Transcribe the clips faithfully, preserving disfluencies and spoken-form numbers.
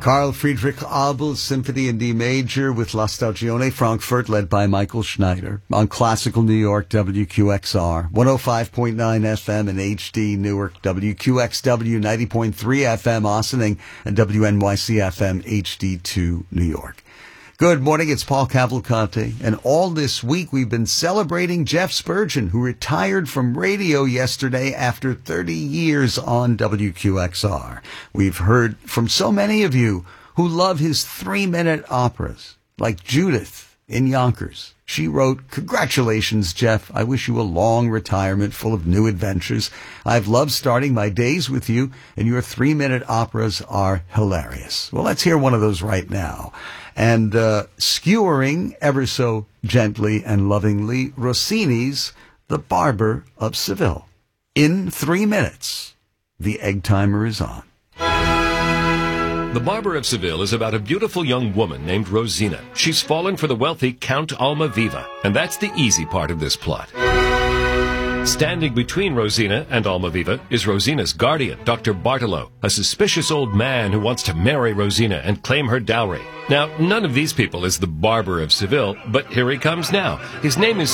Carl Friedrich Abel, Symphony in D Major with La Stagione Frankfurt, led by Michael Schneider, on Classical New York, W Q X R, one oh five point nine F M and H D Newark, W Q X W, ninety point three F M Ossining, and W N Y C F M H D two New York. Good morning, it's Paul Cavalcante, and all this week we've been celebrating Jeff Spurgeon, who retired from radio yesterday after thirty years on W Q X R. We've heard from so many of you who love his three-minute operas, like Judith in Yonkers. She wrote, "Congratulations, Jeff. I wish you a long retirement full of new adventures. I've loved starting my days with you, and your three-minute operas are hilarious." Well, let's hear one of those right now. And uh, skewering ever so gently and lovingly, Rossini's The Barber of Seville. In three minutes, the egg timer is on. The Barber of Seville is about a beautiful young woman named Rosina. She's fallen for the wealthy Count Almaviva, and that's the easy part of this plot. Standing between Rosina and Almaviva is Rosina's guardian, Doctor Bartolo, a suspicious old man who wants to marry Rosina and claim her dowry. Now, none of these people is the Barber of Seville, but here he comes now. His name is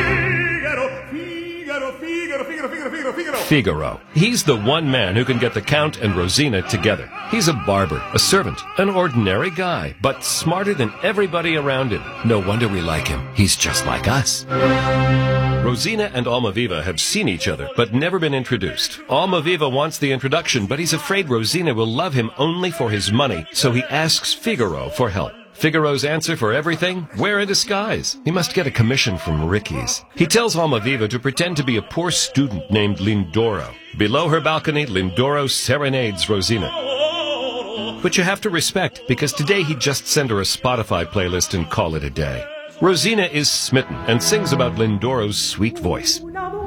Figaro. He's the one man who can get the Count and Rosina together. He's a barber, a servant, an ordinary guy, but smarter than everybody around him. No wonder we like him. He's just like us. Rosina and Almaviva have seen each other, but never been introduced. Almaviva wants the introduction, but he's afraid Rosina will love him only for his money, so he asks Figaro for help. Figaro's answer for everything? Wear a disguise. He must get a commission from Ricky's. He tells Almaviva to pretend to be a poor student named Lindoro. Below her balcony, Lindoro serenades Rosina. But you have to respect, because today he'd just send her a Spotify playlist and call it a day. Rosina is smitten and sings about Lindoro's sweet voice.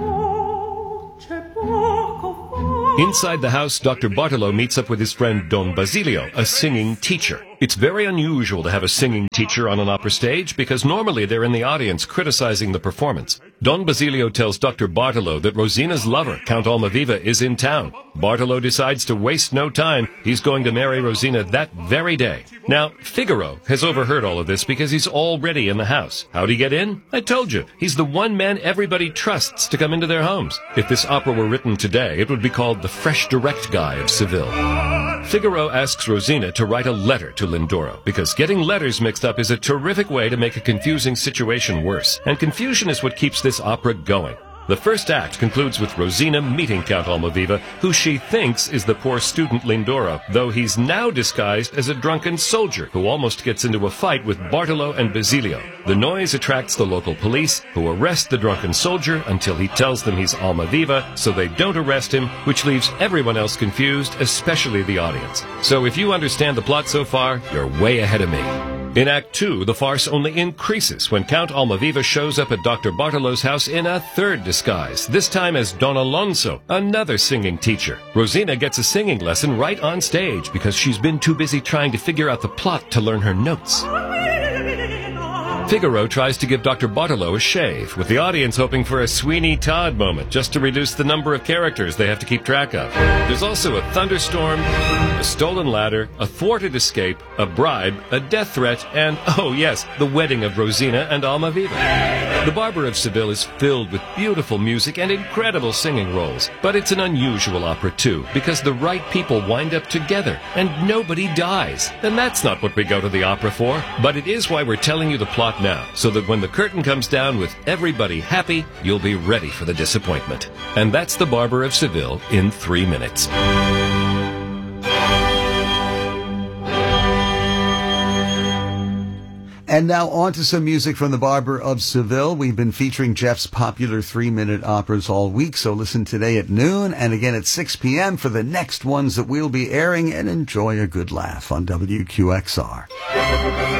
Inside the house, Doctor Bartolo meets up with his friend Don Basilio, a singing teacher. It's very unusual to have a singing teacher on an opera stage because normally they're in the audience criticizing the performance. Don Basilio tells Doctor Bartolo that Rosina's lover, Count Almaviva, is in town. Bartolo decides to waste no time. He's going to marry Rosina that very day. Now, Figaro has overheard all of this because he's already in the house. How'd he get in? I told you, he's the one man everybody trusts to come into their homes. If this opera were written today, it would be called The Fresh Direct Guy of Seville. Figaro asks Rosina to write a letter to Lindoro, because getting letters mixed up is a terrific way to make a confusing situation worse, and confusion is what keeps this opera going. The first act concludes with Rosina meeting Count Almaviva, who she thinks is the poor student Lindoro, though he's now disguised as a drunken soldier who almost gets into a fight with Bartolo and Basilio. The noise attracts the local police, who arrest the drunken soldier until he tells them he's Almaviva, so they don't arrest him, which leaves everyone else confused, especially the audience. So if you understand the plot so far, you're way ahead of me. In Act Two, the farce only increases when Count Almaviva shows up at Doctor Bartolo's house in a third disguise, this time as Don Alonso, another singing teacher. Rosina gets a singing lesson right on stage because she's been too busy trying to figure out the plot to learn her notes. Figaro tries to give Doctor Bartolo a shave, with the audience hoping for a Sweeney Todd moment, just to reduce the number of characters they have to keep track of. There's also a thunderstorm, a stolen ladder, a thwarted escape, a bribe, a death threat, and, oh yes, the wedding of Rosina and Almaviva. The Barber of Seville is filled with beautiful music and incredible singing roles, but it's an unusual opera too, because the right people wind up together, and nobody dies. And that's not what we go to the opera for, but it is why we're telling you the plot now, so that when the curtain comes down with everybody happy, you'll be ready for the disappointment. And that's The Barber of Seville in three minutes. And now on to some music from The Barber of Seville. We've been featuring Jeff's popular three-minute operas all week, so listen today at noon and again at six p.m. for the next ones that we'll be airing, and enjoy a good laugh on W Q X R.